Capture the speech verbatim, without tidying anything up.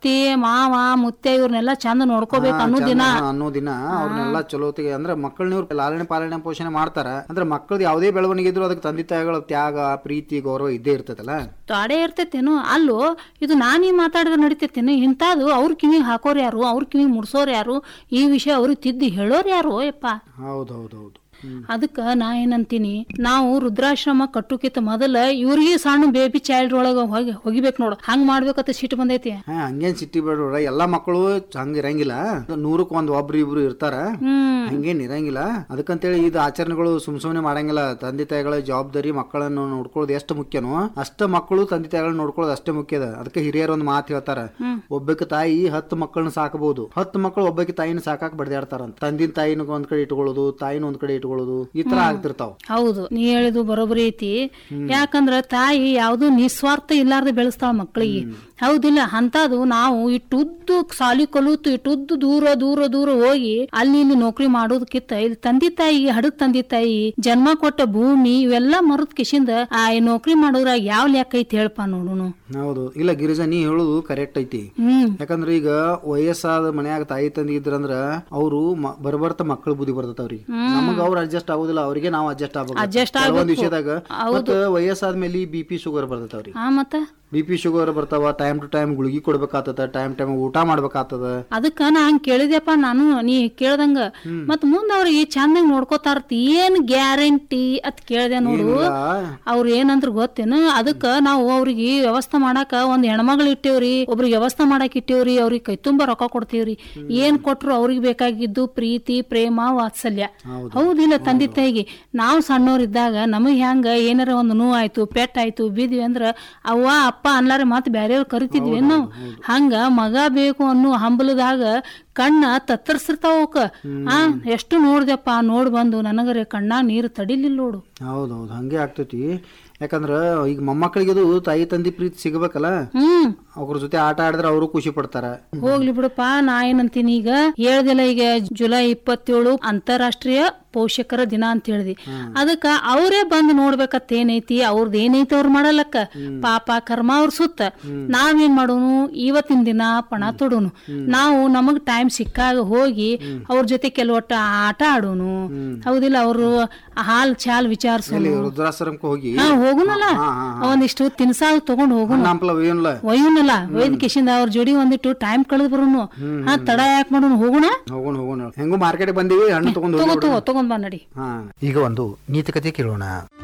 ಅತ್ತಿ ಮಾವ ಮುತ್ತೆ ಇವ್ರನ್ನೆಲ್ಲ ಚಂದ ನೋಡ್ಕೋಬೇಕು ಅನ್ನೋ ದಿನ ಅನ್ನೋ ದಿನ ಅವ್ರನ್ನೆಲ್ಲ ಚಲೋತಿಗೆ ಅಂದ್ರೆ ಮಕ್ಕಳನ್ನ ಇವ್ರು ಲಾಲನೆ ಪಾಲನೆ ಪೋಷಣೆ ಮಾಡ್ತಾರ. ಅಂದ್ರೆ ಮಕ್ಕಳದ್ ಯಾವುದೇ ಬೆಳವಣಿಗೆ ಇದ್ರು ಅದಕ್ಕೆ ತಂದೆ ತಾಯಿಗಳ ತ್ಯಾಗ ಪ್ರೀತಿ ಗೌರವ ಇದ್ದೇ ಇರ್ತೈತಲ್ಲ. ತಾಡೇ ಇರ್ತೈತೇನು ಅಲ್ಲೋ ಇದು ನಾನೀ ಮಾತಾಡಿದ್ರೆ ನಡಿತೈತೇನು? ಇಂಥದ್ದು ಅವ್ರ ಕಿವಿಗೆ ಹಾಕೋರ್ ಯಾರು, ಅವ್ರ ಕಿವಿಗೆ ಮುಡ್ಸೋರ್ ಯಾರು, ಈ ವಿಷಯ ಅವ್ರಿಗೆ ತಿದ್ದಿ ಹೇಳೋರ್ ಯಾರು ಯಪ್ಪ? ಹೌದೌದೌದು. ಅದಕ್ಕ ನಾ ಏನಂತೀನಿ, ನಾವು ವೃದ್ಧಾಶ್ರಮ ಕಟ್ಟುಕಿತ್ತ ಮೊದಲ ಇವ್ರಿಗೆ ಸಣ್ಣ ಬೇಬಿ ಚೈಲ್ಡ್ ಒಳಗ ಹೋಗಿ ಹೋಗಿಬೇಕು ನೋಡು. ಹಂಗ್ ಮಾಡ್ಬೇಕಂತ ಸಿಟ್ಟು ಬಂದೈತಿ. ಹಾ ಹಂಗೇನ್ ಸಿಟ್ಟಿ ಬೇಡ, ಎಲ್ಲಾ ಮಕ್ಕಳು ಹಂಗ ಇರಂಗಿಲ್ಲ. ನೂರಕ್ ಒಂದ್ ಒಬ್ರು ಇಬ್ರು ಇರ್ತಾರ, ಹಂಗೇನ್ ಇರಂಗಿಲ್ಲ. ಅದಕ್ಕಂತೇಳಿ ಇದು ಆಚರಣೆಗಳು ಸುಮ್ ಸುಮ್ನೆ ಮಾಡಂಗಿಲ್ಲ. ತಂದೆ ತಾಯಿಗಳ ಜವಾಬ್ದಾರಿ ಮಕ್ಕಳನ್ನು ನೋಡ್ಕೊಳ್ಳೋದು ಎಷ್ಟು ಮುಖ್ಯನೋ ಅಷ್ಟ ಮಕ್ಕಳು ತಂದೆ ತಾಯಿಗಳನ್ನ ನೋಡ್ಕೊಳ್ಳೋದು ಅಷ್ಟೇ ಮುಖ್ಯದ. ಅದಕ್ಕೆ ಹಿರಿಯರು ಒಂದ್ ಮಾತು ಹೇಳ್ತಾರ, ಒಬ್ಬಕ್ಕೆ ತಾಯಿ ಹತ್ತು ಮಕ್ಕಳನ್ನ ಸಾಕಬಹುದು, ಹತ್ತು ಮಕ್ಕಳು ಒಬ್ಬಕ್ಕೆ ತಾಯಿನ ಸಾಕಾಕ್ ಬಡ್ದಾಡ್ತಾರಂತ. ತಂದಿನ ತಾಯಿನ ಒಂದ್ ಕಡೆ ಇಟ್ಕೊಳ್ಳೋದು, ತಾಯಿನ ಒಂದ್ ಕಡೆ ಇಟ್ಕೊಳ್ಳೋದು, ಈ ತರ ಆಗ್ತಿರ್ತಾವ. ಹೌದು, ನೀ ಹೇಳಿದು ಬರೋಬ್ಬರಿ ಐತಿ. ಯಾಕಂದ್ರ ತಾಯಿ ಯಾವ್ದು ನಿಸ್ವಾರ್ಥ ಇಲ್ಲಾರ್ದೆ ಬೆಳೆಸ್ತಾಳ ಮಕ್ಕಳಿಗೆ, ಹೌದಿಲ್ಲ? ಅಂತದು ನಾವು ಇಟ್ಟುದ್ದು ಸಾಲಿ ಕಲೂತು ಇಟ್ಟುದ್ದು ದೂರ ದೂರ ದೂರ ಹೋಗಿ ಅಲ್ಲಿ ಇಲ್ಲಿ ನೌಕರಿ ಮಾಡೋದಕ್ಕಿಂತ ಇಲ್ಲಿ ತಂದೆ ತಾಯಿಗೆ ಹಡದ್ ತಂದೆ ತಾಯಿ ಜನ್ಮ ಕೊಟ್ಟ ಭೂಮಿ ಇವೆಲ್ಲಾ ಮರದ್ ಕಿಶಿಂದ ಆ ನೌಕರಿ ಮಾಡೋದ್ರಾಗ ಯಾವ ಲೆಕ್ಕ ಐತಿ ಹೇಳಪ್ಪ ನೋಡುನು. ಹೌದು, ಇಲ್ಲ ಗಿರಿಜಾ ನೀ ಹೇಳುದು ಕರೆಕ್ಟ್ ಐತಿ. ಯಾಕಂದ್ರ ಈಗ ವಯಸ್ಸಾದ ಮನ್ಯಾಗ ತಾಯಿ ತಂದಿ ಇದ್ರಂದ್ರ ಅವ್ರು ಬರ್ಬರ್ತ ಮಕ್ಕಳ ಬುದ್ಧಿ ಬರ್ತವ್ರಿಗೆ. ನಮಗ ಅವ್ರು ಅಡ್ಜಸ್ಟ್ ಆಗುದಿಲ್ಲ, ಅವ್ರಿಗೆ ನಾವು ಅಡ್ಜಸ್ಟ್ ಆಗ್ಬೇಕು ಒಂದ್ ವಿಷಯದಾಗ. ಮತ್ತ ವಯಸ್ಸಾದ್ಮೇಲೆ ಬಿ ಪಿ ಶುಗರ್ ಬರ್ತೈತೆ ಅವ್ರಿಗೆ. ಮತ್ತ ಬಿ ಪಿ ಶುಗರ್ ಬರ್ತಾವ, ಟೈಮ್ ಟು ಟೈಮ್ ಗುಳಿಗಿ ಕೊಡ್ಬೇಕಾಗ್ತದ, ಟೈಮ್ ಟೈಮ್ ಊಟ ಮಾಡ್ಬೇಕಾಗ್ತದ. ಅದಕ್ಕ ನಾ ಹಂಗ ಕೇಳಿದ್ಯಪ್ಪ ನಾನು, ನೀ ಕೇಳ್ದಂಗ. ಮತ್ ಮುಂದ ಅವ್ರಿಗೆ ಚಂದಾಗ ನೋಡ್ಕೋತಾರ ಏನ್ ಗ್ಯಾರಂಟಿ ಅತ್ ಕೇಳ್ದೆ ನೋಡು. ಅವ್ರ ಏನಂದ್ರ ಗೊತ್ತೇನು? ಅದಕ್ಕ ನಾವು ಅವ್ರಿಗೆ ವ್ಯವಸ್ಥೆ ಮಾಡಾಕ ಒಂದ್ ಹೆಣ್ಮಗಳು ಇಟ್ಟೇವ್ರಿ, ಒಬ್ರಿಗೆ ವ್ಯವಸ್ಥೆ ಮಾಡಾಕ್ ಇಟ್ಟೇವ್ರಿ, ಅವ್ರಿಗೆ ಕೈ ತುಂಬಾ ರೊಕ್ಕ ಕೊಡ್ತೇವ್ರಿ. ಏನ್ ಕೊಟ್ರು ಅವ್ರಿಗೆ ಬೇಕಾಗಿದ್ದು ಪ್ರೀತಿ ಪ್ರೇಮ ವಾತ್ಸಲ್ಯ, ಹೌದಿಲ್ಲ? ತಂದೆ ತಾಯಿಗೆ ನಾವು ಸಣ್ಣವ್ರಿದ್ದಾಗ ನಮಗ್ ಹೆಂಗ ಏನಾರ ಒಂದು ನೋವು ಆಯ್ತು ಪೆಟ್ ಆಯ್ತು ಬಿದ್ವಿ ಅಂದ್ರ ಅವ್ವ ಅಪ್ಪ ಅನ್ಲಾರೆ ಮತ್ ಬ್ಯಾರೆಯವ್ರು ಕರಿತಿದ್ವಿ ನಾವು. ಹಂಗ ಮಗ ಬೇಕು ಅನ್ನೋ ಹಂಬಲದಾಗ ಕಣ್ಣ ತತ್ತರಿಸಿರ್ತಾವ ಅವಕ್ಕ. ಆ ಎಷ್ಟು ನೋಡ್ದಪ್ಪ, ನೋಡ್ ಬಂದು ನನಗರೆ ಕಣ್ಣಾಗ ನೀರು ತಡಿಲಿಲ್ಲ ನೋಡು. ಹೌದೌದು, ಹಂಗೆ ಆಗ್ತೈತಿ. ಯಾಕಂದ್ರ ಈಗ ಮೊಮ್ಮಕ್ಕಳಿಗೆ ತಾಯಿ ತಂದಿ ಪ್ರೀತಿ ಸಿಗಬೇಕಲ್ಲ, ಹ್ಮ್ ಅವ್ರ ಜೊತೆ ಆಟ ಆಡಿದ್ರೆ ಅವರು ಖುಷಿ ಪಡ್ತಾರ. ಹೋಗ್ಲಿ ಬಿಡಪ್ಪ, ನಾ ಏನಂತೀನಿ ಈಗ ಹೇಳ್ದಿಲ್ಲ, ಈಗ ಜುಲೈ ಇಪ್ಪತ್ತೇಳು ಅಂತಾರಾಷ್ಟ್ರೀಯ ಪೋಷಕರ ದಿನ ಅಂತ ಹೇಳಿದಿ. ಅದಕ್ಕ ಅವರೇ ಬಂದು ನೋಡ್ಬೇಕತ್ ಏನೈತಿ, ಅವ್ರದ್ದು ಏನೈತಿ ಅವ್ರು ಮಾಡಲಕ್ಕ. ಪಾಪ ಕರ್ಮ ಅವ್ರ ಸುತ್ತ ನಾವೇನ್ ಮಾಡೋನು, ಇವತ್ತಿನ ದಿನ ಪಣ ತೊಡೋನು. ನಾವು ನಮಗ್ ಟೈಮ್ ಸಿಕ್ಕಾಗ ಹೋಗಿ ಅವ್ರ ಜೊತೆ ಕೆಲವಟ್ಟ ಆಟ ಆಡೋನು, ಹೌದಿಲ್ಲ? ಅವರು ಹಾಲ್ ಚಾಲ್ ವಿಚಾರಿಸೋನು, ವೃದ್ಧಾಶ್ರಮಕ್ಕೆ ಹೋಗಿ ಹೋಗುನಲ್ಲ, ಒಂದಿಷ್ಟು ತಿನ್ಸಾಲ್ ತಗೊಂಡ್ ಹೋಗುನು, ಒಯ್ಯುನಲ್ಲ, ಒಯ್ದ ಕಿಶಿಂದ ಅವ್ರ ಜೋಡಿ ಒಂದಿಟ್ಟು ಟೈಮ್ ಕಳೆದ್ ಬರೋನು. ಹಾ ತಡ ಯಾಕೆ ಮಾಡೋನು, ಹೋಗುಣ ಹೋಗೋಣ ಹೋಗೋಣ. ಹೆಂಗು ಮಾರ್ಕೆಟ್ ಬಂದಿವಿ, ಹಣ್ಣು ತಗೊಂಡ್ ತಗೋ ತಗೋ ತಗೊಂಡ್ ಬಾ ನಡಿ. ಈಗ ಒಂದು ನೀತಿಕತೆ ಕೇಳೋಣ.